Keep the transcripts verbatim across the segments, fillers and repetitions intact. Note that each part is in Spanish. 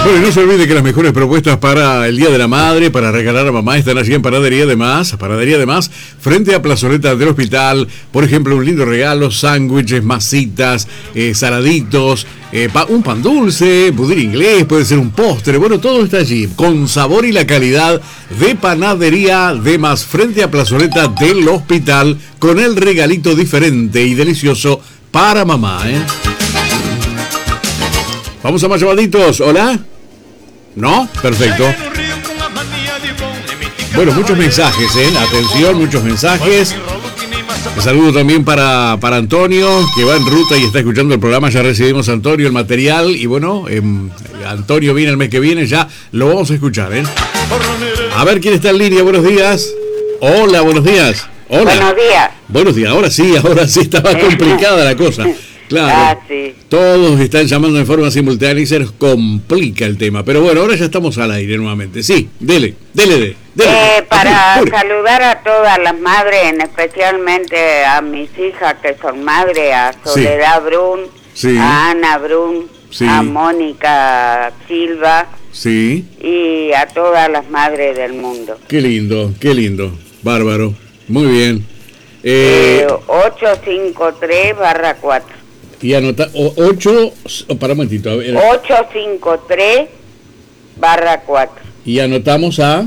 Bueno, y no se olvide que las mejores propuestas para el Día de la Madre, para regalar a mamá, están allí en Panadería de Más, Panadería de Más, frente a Plazoleta del Hospital. Por ejemplo, un lindo regalo, sándwiches, masitas, eh, saladitos, eh, pa- un pan dulce, pudín inglés, puede ser un postre. Bueno, todo está allí, con sabor y la calidad de Panadería de Más, frente a Plazoleta del Hospital, con el regalito diferente y delicioso para mamá, ¿eh? Vamos a más llamaditos. ¿Hola? ¿No? Perfecto. Bueno, muchos mensajes, ¿eh? Atención, muchos mensajes. Un saludo también para, para Antonio, que va en ruta y está escuchando el programa. Ya recibimos, Antonio, el material. Y bueno, eh, Antonio viene el mes que viene, ya lo vamos a escuchar, ¿eh? A ver quién está en línea. Buenos días. Hola, buenos días. Hola. Buenos días. Buenos días. Ahora sí, ahora sí estaba complicada la cosa. Claro, ah, sí. Todos están llamando en forma simultánea y se nos complica el tema. Pero bueno, ahora ya estamos al aire nuevamente. Sí, dele, dele, dele. dele. Eh, para Apure, apure. saludar a todas las madres, especialmente a mis hijas que son madres, a Soledad sí. Brun, sí. a Ana Brun, sí. a Mónica Silva sí. y a todas las madres del mundo. Qué lindo, qué lindo. Bárbaro. Muy bien. Eh, eh, ocho cinco tres barra cuatro. Y anota ocho, oh, para un momentito, a ver. ocho cinco tres barra cuatro. Y anotamos a...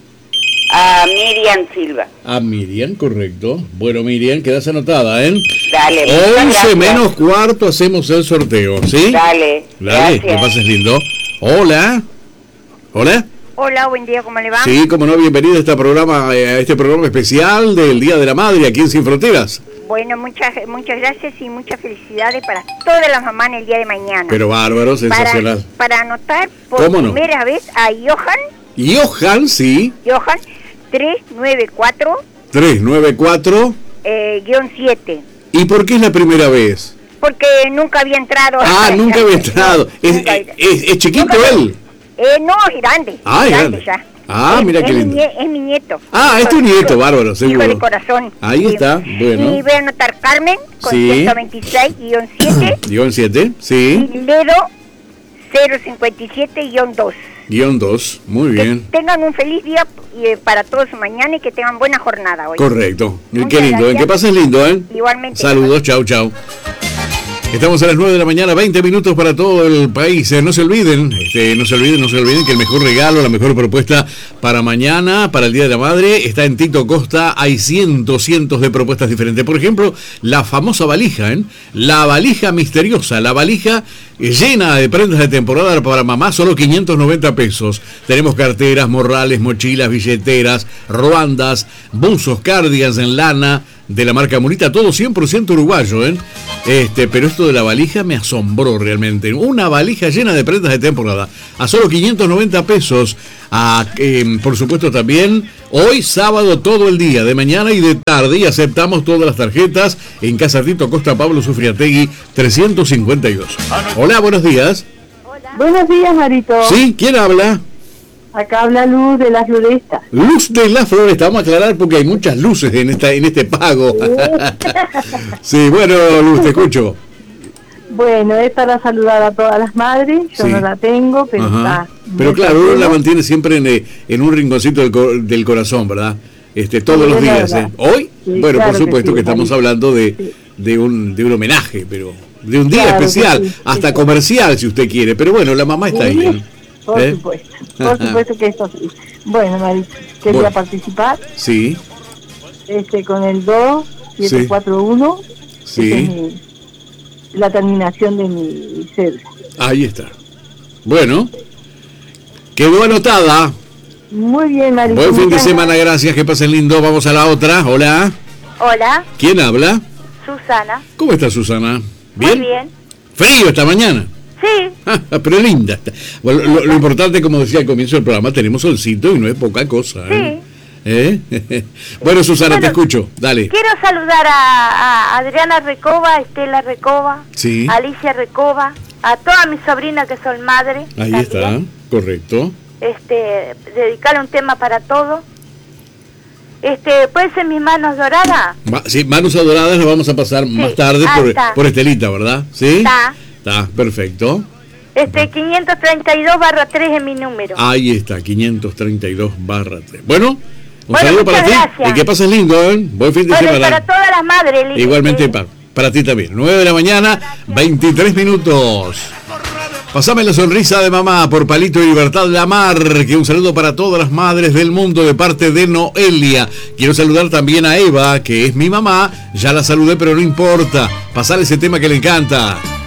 A Miriam Silva. A Miriam, correcto. Bueno, Miriam, quedas anotada, ¿eh? Dale. once menos cuarto hacemos el sorteo, ¿sí? Dale. Dale, que pases lindo. Hola. Hola. Hola, buen día, ¿cómo le va? Sí, como no, bienvenido a este programa, a este programa especial del Día de la Madre aquí en Sin Fronteras. Bueno, muchas muchas gracias y muchas felicidades para todas las mamás en el día de mañana. Pero bárbaro, sensacional. Para, para anotar por primera no? vez a Johan. Johan, sí. Johan, trescientos noventa y cuatro. trescientos noventa y cuatro. Eh, guión siete. ¿Y por qué es la primera vez? Porque nunca había entrado. Ah, nunca había entrado. ¿Es, es, es, es chiquito nunca él? Eh, no, es grande. Ah, es grande. grande. Ya. Ah, es, mira es qué lindo. Mi, es mi nieto. Ah, es tu nieto, bárbaro, seguro. Hijo de corazón. Ahí y, está, bueno. Y voy a anotar Carmen, con sí. ciento veintiséis guión siete. Guión siete, sí. Y Ledo, cero cincuenta y siete guión dos. Guión dos, muy que bien. Tengan un feliz día eh, para todos mañana y que tengan buena jornada hoy. Correcto. Muchas qué lindo, gracias. ¿eh? Que pases lindo, ¿eh? Igualmente. Saludos, chau, chau. Estamos a las nueve de la mañana, veinte minutos para todo el país. Eh, no se olviden, este, no se olviden, no se olviden que el mejor regalo, la mejor propuesta para mañana, para el Día de la Madre, está en Tito Costa. Hay cientos, cientos de propuestas diferentes. Por ejemplo, la famosa valija, ¿eh? La valija misteriosa, la valija llena de prendas de temporada para mamá, solo quinientos noventa pesos. Tenemos carteras, morrales, mochilas, billeteras, ruandas, buzos, cardigans en lana, de la marca Murita, todo cien por ciento uruguayo, ¿eh? Este, pero esto de la valija me asombró realmente. Una valija llena de prendas de temporada a solo quinientos noventa pesos. A, eh, por supuesto también hoy sábado todo el día, de mañana y de tarde, y aceptamos todas las tarjetas en Casa Tito Costa Pablo Sufriategui trescientos cincuenta y dos. Hola, buenos días. Hola. Buenos días, Marito. ¿Sí? ¿Quién habla? Acá habla Luz de la Floresta. Luz de la Floresta, vamos a aclarar porque hay muchas luces en esta en este pago. Sí, bueno, Luz, te escucho. Bueno, es para saludar a todas las madres, yo sí. no la tengo, pero Ajá. está. Pero claro, uno la mantiene siempre en, en un rinconcito del, co del corazón, ¿verdad? Este, todos sí, los días. ¿eh? Hoy, sí, bueno, claro por supuesto que, sí, que estamos Marito. hablando de, sí. de, un, de un homenaje, pero de un día claro especial, sí, hasta sí. comercial si usted quiere, pero bueno, la mamá está sí. ahí. ¿eh? Por ¿Eh? supuesto, por supuesto que eso sí. Bueno, Marito, quería bueno. participar. Sí. Este, con el dos siete cuatro uno. Sí. Es mi, la terminación de mi cédula. Ahí está. Bueno, quedó anotada. Muy bien, Marito. Buen fin de semana, gracias, que pasen lindo. Vamos a la otra. Hola. Hola. ¿Quién habla? Susana. ¿Cómo está Susana? ¿Bien? Muy bien. ¿Frío esta mañana? Sí. Ah, pero linda. Bueno, lo, lo importante, como decía al comienzo del programa, tenemos solcito y no es poca cosa. ¿eh? Sí. ¿Eh? Bueno, Susana, bueno, te escucho. Dale. Quiero saludar a, a Adriana Recoba, a Estela Recoba, sí. a Alicia Recoba, a todas mis sobrinas que son madres. Ahí también. Está, correcto. Este, dedicar un tema para todo. Este, ¿puede ser mis manos doradas? Ma, sí, manos doradas las vamos a pasar sí. más tarde ah, por, por Estelita, ¿verdad? Sí. Está. Está, perfecto. Este, quinientos treinta y dos barra tres es mi número. Ahí está, quinientos treinta y dos barra tres. Bueno, un bueno, saludo para ti. Gracias. Y que pases lindo, ¿eh? Buen fin de bueno, semana. para todas las madres. Liz. Igualmente para, para ti también. nueve de la mañana, veintitrés minutos. Pasame la sonrisa de mamá por Palito y Libertad Lamar, que un saludo para todas las madres del mundo de parte de Noelia. Quiero saludar también a Eva, que es mi mamá. Ya la saludé, pero no importa. Pasar ese tema que le encanta.